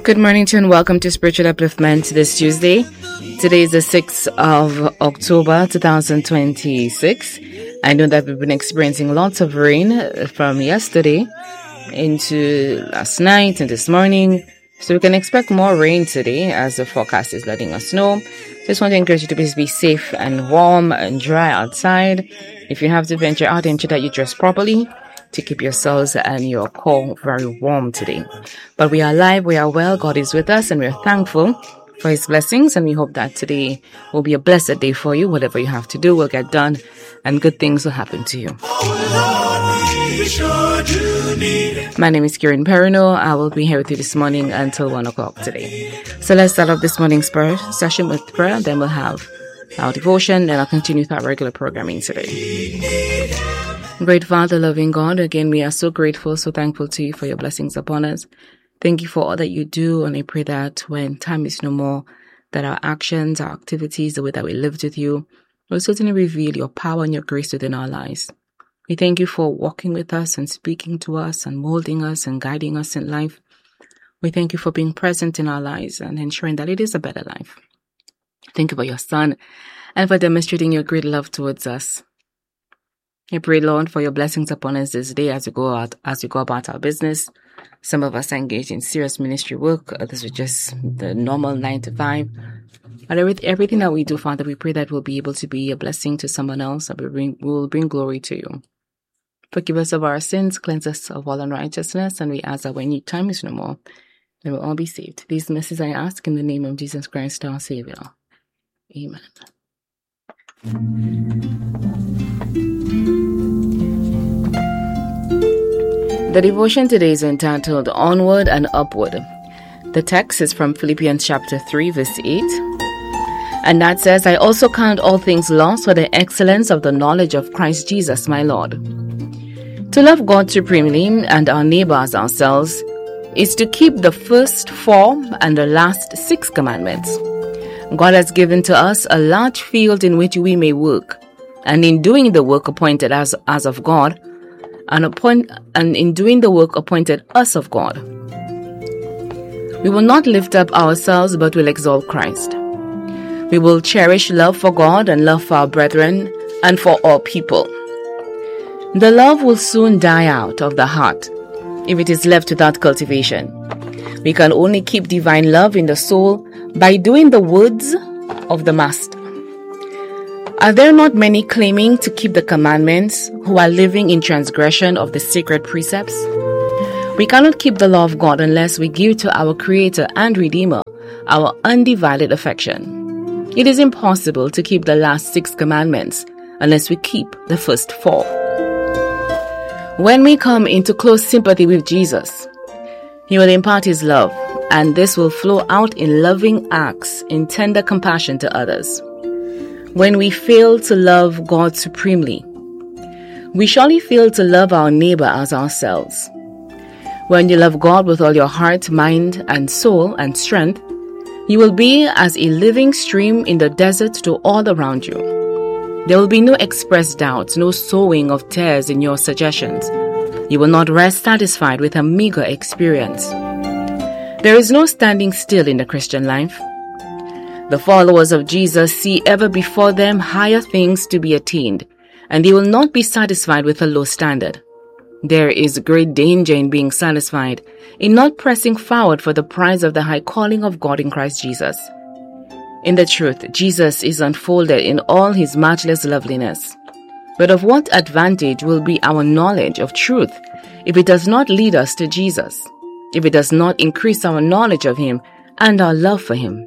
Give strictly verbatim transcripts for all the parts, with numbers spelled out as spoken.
Good morning to you and welcome to Spiritual Upliftment this Tuesday. Today is the sixth of October twenty twenty-six. I know that we've been experiencing lots of rain from yesterday into last night and this morning. So we can expect more rain today as the forecast is letting us know. Just want to encourage you to please be safe and warm and dry outside. If you have to venture out, ensure that you dress properly to keep yourselves and your core very warm today. But we are alive, we are well, God is with us, and we're thankful for His blessings, and we hope that today will be a blessed day for you. Whatever you have to do will get done, and good things will happen to you. My name is Kieran Perino. I will be here with you this morning until one o'clock today. So let's start off this morning's prayer session with prayer, then we'll have our devotion, then I'll continue with our regular programming today. Great Father, loving God, again, we are so grateful, so thankful to you for your blessings upon us. Thank you for all that you do, and I pray that when time is no more, that our actions, our activities, the way that we lived with you, will certainly reveal your power and your grace within our lives. We thank you for walking with us and speaking to us and molding us and guiding us in life. We thank you for being present in our lives and ensuring that it is a better life. Thank you for your Son and for demonstrating your great love towards us. I pray, Lord, for your blessings upon us this day as we go out, as we go about our business. Some of us are engaged in serious ministry work. Others are just the normal nine to five. But everything that we do, Father, we pray that we'll be able to be a blessing to someone else, that we bring, we will bring glory to you. Forgive us of our sins, cleanse us of all unrighteousness, and we ask that when your time is no more, they will all be saved. These messages I ask in the name of Jesus Christ, our Savior. Amen. The devotion today is entitled Onward and Upward. The text is from Philippians chapter three, verse eight. And that says, I also count all things lost for the excellence of the knowledge of Christ Jesus, my Lord. To love God supremely and our neighbor as ourselves is to keep the first four and the last six commandments. God has given to us a large field in which we may work, and in doing the work appointed as, as of God, and, appoint, and in doing the work appointed us of God. We will not lift up ourselves, but will exalt Christ. We will cherish love for God and love for our brethren and for all people. The love will soon die out of the heart if it is left without cultivation. We can only keep divine love in the soul by doing the words of the Master. Are there not many claiming to keep the commandments who are living in transgression of the sacred precepts? We cannot keep the law of God unless we give to our Creator and Redeemer our undivided affection. It is impossible to keep the last six commandments unless we keep the first four. When we come into close sympathy with Jesus, He will impart His love, and this will flow out in loving acts, in tender compassion to others. When we fail to love God supremely, we surely fail to love our neighbor as ourselves. When you love God with all your heart, mind, and soul and strength, you will be as a living stream in the desert to all around you. There will be no expressed doubts, no sowing of tears in your suggestions. You will not rest satisfied with a meager experience. There is no standing still in the Christian life. The followers of Jesus see ever before them higher things to be attained, and they will not be satisfied with a low standard. There is great danger in being satisfied, in not pressing forward for the prize of the high calling of God in Christ Jesus. In the truth, Jesus is unfolded in all His matchless loveliness. But of what advantage will be our knowledge of truth if it does not lead us to Jesus, if it does not increase our knowledge of Him and our love for Him?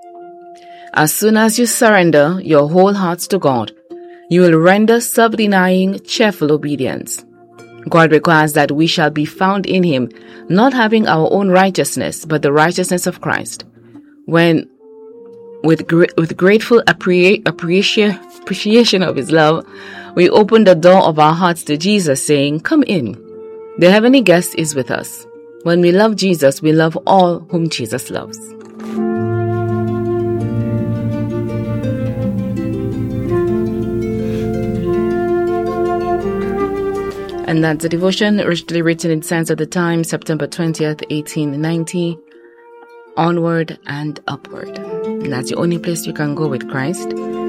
As soon as you surrender your whole hearts to God, you will render self-denying, cheerful obedience. God requires that we shall be found in Him, not having our own righteousness, but the righteousness of Christ. When, with, gra- with grateful appre- appreci- appreciation of His love, we open the door of our hearts to Jesus, saying, Come in. The heavenly guest is with us. When we love Jesus, we love all whom Jesus loves. And that's a devotion originally written in Sands of the Times, September twentieth, eighteen ninety. onward and upward. And that's the only place you can go with Christ.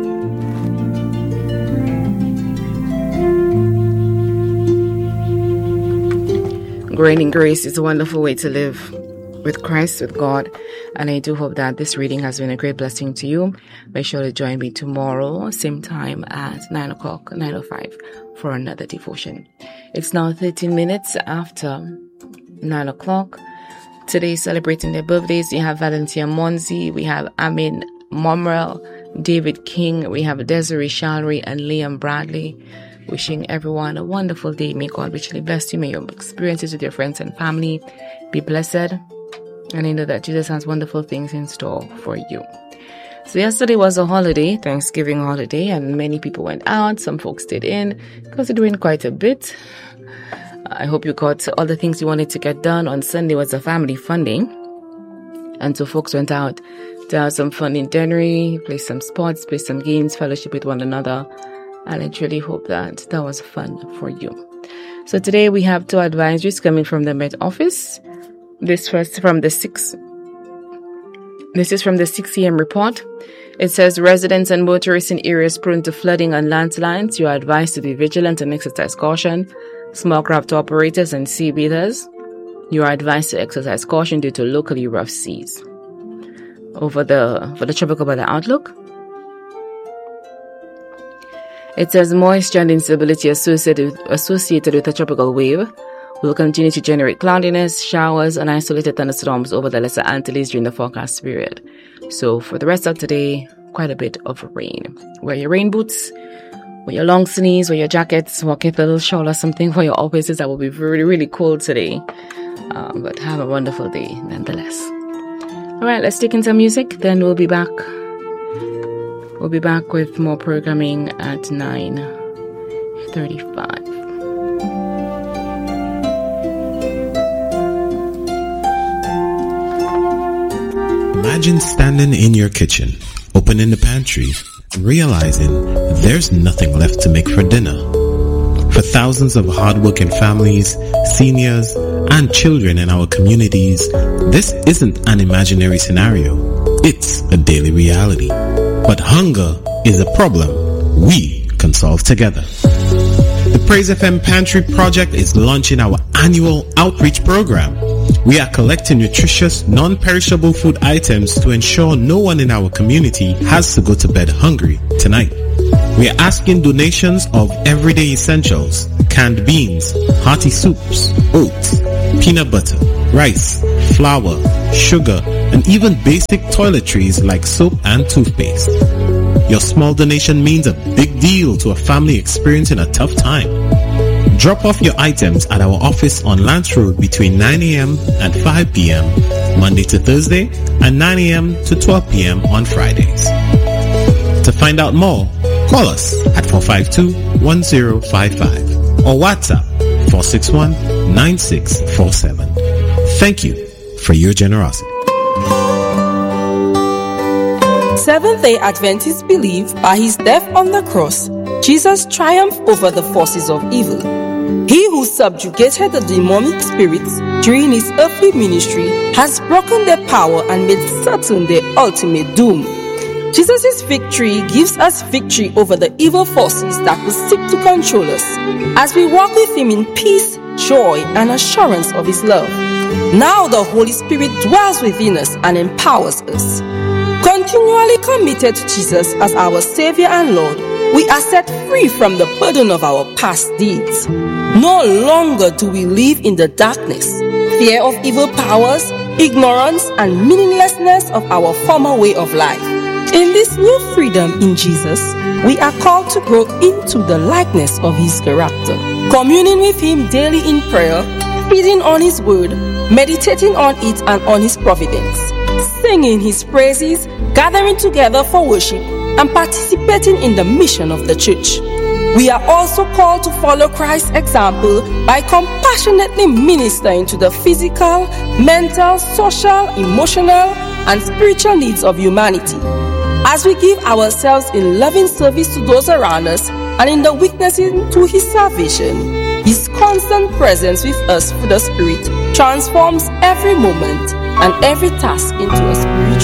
Growing in grace is a wonderful way to live with Christ, with God. And I do hope that this reading has been a great blessing to you. Make sure to join me tomorrow, same time at nine o'clock, nine oh five, for another devotion. It's now thirteen minutes after nine o'clock. Today, celebrating their birthdays, we have Valentina Monzi, we have Amin Momrel, David King, we have Desiree Shalry, and Liam Bradley. Wishing everyone a wonderful day. May God richly bless you. May your experiences with your friends and family be blessed. And I know that Jesus has wonderful things in store for you. So yesterday was a holiday, Thanksgiving holiday, and many people went out. Some folks stayed in because it rained quite a bit. I hope you got all the things you wanted to get done. On Sunday was a family funding. And so folks went out to have some fun in January, play some sports, play some games, fellowship with one another. And I truly hope that that was fun for you. So today we have two advisories coming from the Met Office. This first from the six. This is from the six a.m. report. It says residents and motorists in areas prone to flooding and landslides, you are advised to be vigilant and exercise caution. Small craft operators and sea bathers, you are advised to exercise caution due to locally rough seas. Over the for the tropical weather outlook. It says moisture and instability associated, associated with a tropical wave will continue to generate cloudiness, showers, and isolated thunderstorms over the Lesser Antilles during the forecast period. So for the rest of today, quite a bit of rain. Wear your rain boots, wear your long sleeves, wear your jackets, walk with a little shawl or something for your offices. That will be really, really cold today. Um, but have a wonderful day nonetheless. All right, let's take in some music, then we'll be back. We'll be back with more programming at nine thirty-five. Imagine standing in your kitchen, opening the pantry, realizing there's nothing left to make for dinner. For thousands of hardworking families, seniors, and children in our communities, this isn't an imaginary scenario. It's a daily reality. But hunger is a problem we can solve together. The Praise F M Pantry Project is launching our annual outreach program. We are collecting nutritious, non-perishable food items to ensure no one in our community has to go to bed hungry tonight. We are asking donations of everyday essentials, canned beans, hearty soups, oats, peanut butter, rice, flour, sugar, and even basic toiletries like soap and toothpaste. Your small donation means a big deal to a family experiencing a tough time. Drop off your items at our office on Lance Road between nine a.m. and five p.m. Monday to Thursday and nine a.m. to twelve p.m. on Fridays. To find out more, call us at four five two, one zero five five or WhatsApp four six one, nine six four seven. Thank you for your generosity. Seventh-day Adventists believe by his death on the cross, Jesus triumphed over the forces of evil. He who subjugated the demonic spirits during his earthly ministry has broken their power and made certain their ultimate doom. Jesus' victory gives us victory over the evil forces that will seek to control us as we walk with him in peace, joy, and assurance of his love. Now the Holy Spirit dwells within us and empowers us. Continually committed to Jesus as our Savior and Lord, we are set free from the burden of our past deeds. No longer do we live in the darkness, fear of evil powers, ignorance, and meaninglessness of our former way of life. In this new freedom in Jesus, we are called to grow into the likeness of his character, communing with him daily in prayer, feeding on his word, meditating on it and on his providence, singing his praises, gathering together for worship, and participating in the mission of the church. We are also called to follow Christ's example by compassionately ministering to the physical, mental, social, emotional, and spiritual needs of humanity. As we give ourselves in loving service to those around us and in the witnessing to his salvation, his constant presence with us through the Spirit transforms every moment, and every task into a spiritual